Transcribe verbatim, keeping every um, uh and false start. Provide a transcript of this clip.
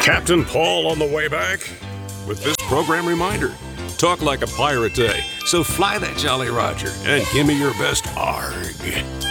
Captain Paul on the way back with this program reminder. Talk like a pirate today, so fly that Jolly Roger and give me your best arg.